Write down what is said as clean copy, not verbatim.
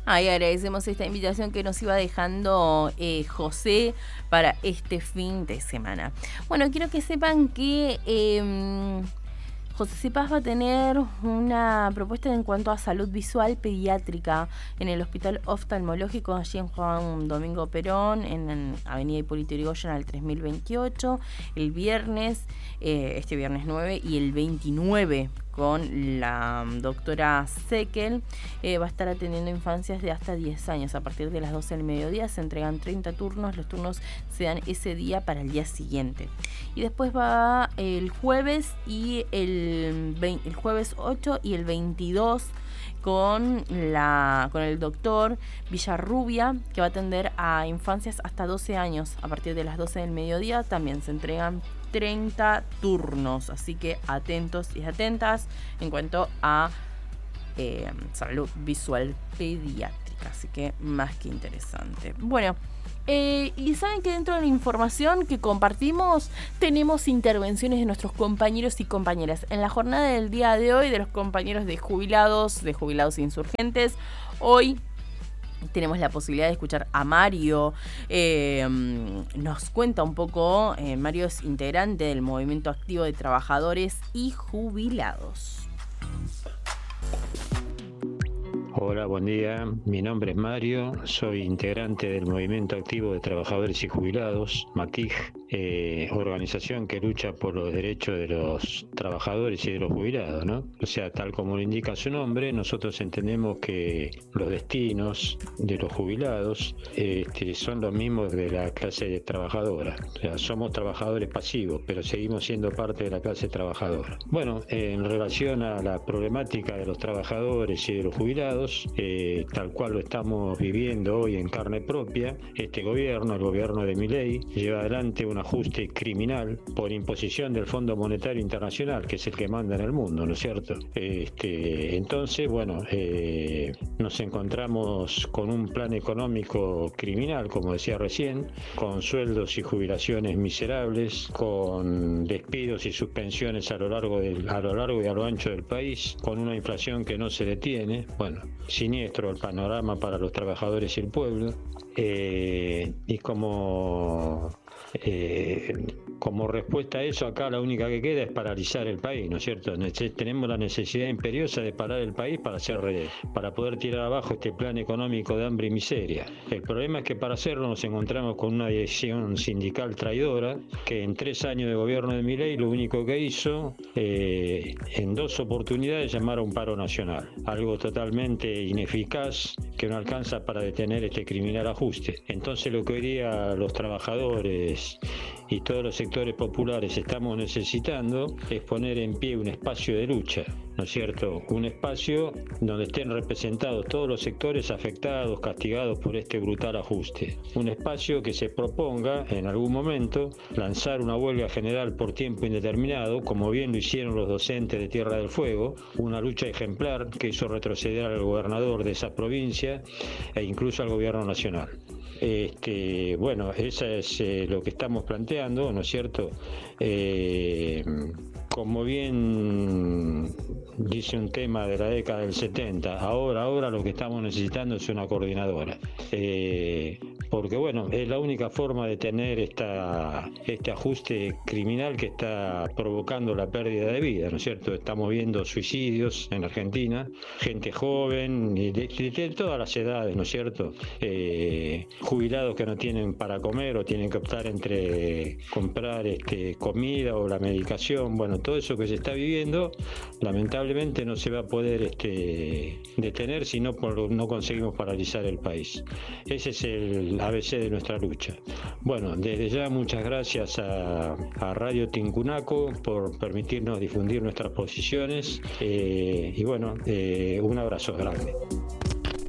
Ahí agradecemos esta invitación que nos iba dejando José para este fin de semana. Bueno, quiero que sepan que José Cepaz va a tener una propuesta en cuanto a salud visual pediátrica en el Hospital Oftalmológico allí en Juan Domingo Perón, en Avenida Hipólito Yrigoyen al 3028, el viernes, este viernes 9 y el 29 con la doctora Sekel. Va a estar atendiendo infancias de hasta 10 años. A partir de las 12 del mediodía se entregan 30 turnos. Los turnos se dan ese día para el día siguiente. Y después va el jueves y el jueves 8 y el 22 con el doctor Villarrubia, que va a atender a infancias hasta 12 años. A partir de las 12 del mediodía también se entregan 30 turnos, así que atentos y atentas en cuanto a salud visual pediátrica, así que más que interesante. Bueno, y saben que dentro de la información que compartimos tenemos intervenciones de nuestros compañeros y compañeras. En la jornada del día de hoy de los compañeros de jubilados insurgentes, hoy tenemos la posibilidad de escuchar a Mario. Nos cuenta un poco. Mario es integrante del Movimiento Activo de Trabajadores y Jubilados. Hola, buen día. Mi nombre es Mario, soy integrante del Movimiento Activo de Trabajadores y Jubilados, MACIJ, organización que lucha por los derechos de los trabajadores y de los jubilados, ¿no? O sea, tal como lo indica su nombre, nosotros entendemos que los destinos de los jubilados son los mismos de la clase trabajadora. O sea, somos trabajadores pasivos, pero seguimos siendo parte de la clase trabajadora. Bueno, en relación a la problemática de los trabajadores y de los jubilados, tal cual lo estamos viviendo hoy en carne propia, este gobierno, el gobierno de Milei, lleva adelante un ajuste criminal por imposición del Fondo Monetario Internacional, que es el que manda en el mundo, ¿no es cierto? Entonces, bueno, nos encontramos con un plan económico criminal, como decía recién, con sueldos y jubilaciones miserables, con despidos y suspensiones a lo largo y a lo ancho del país, con una inflación que no se detiene. Bueno, siniestro el panorama para los trabajadores y el pueblo, y como respuesta a eso, acá la única que queda es paralizar el país, ¿no es cierto? Tenemos la necesidad imperiosa de parar el país para poder tirar abajo este plan económico de hambre y miseria. El problema es que para hacerlo nos encontramos con una dirección sindical traidora que en 3 años de gobierno de Milei lo único que hizo, en 2 oportunidades, llamar a un paro nacional, algo totalmente ineficaz que no alcanza para detener este criminal ajuste. Entonces lo que hoy día los trabajadores y todos los sectores populares estamos necesitando es poner en pie un espacio de lucha, ¿no es cierto? Un espacio donde estén representados todos los sectores afectados, castigados por este brutal ajuste. Un espacio que se proponga en algún momento lanzar una huelga general por tiempo indeterminado, como bien lo hicieron los docentes de Tierra del Fuego, una lucha ejemplar que hizo retroceder al gobernador de esa provincia e incluso al gobierno nacional. Bueno, eso es lo que estamos planteando, ¿no es cierto? Como bien dice un tema de la década del 70, ahora lo que estamos necesitando es una coordinadora. Porque bueno, es la única forma de tener este ajuste criminal que está provocando la pérdida de vida, ¿no es cierto? Estamos viendo suicidios en Argentina, gente joven, y de todas las edades, ¿no es cierto? Jubilados que no tienen para comer o tienen que optar entre comprar comida o la medicación. Bueno, todo eso que se está viviendo, lamentablemente no se va a poder detener si no conseguimos paralizar el país. Ese es el ABC de nuestra lucha. Bueno, desde ya muchas gracias a Radio Tincunaco por permitirnos difundir nuestras posiciones, y bueno, un abrazo grande.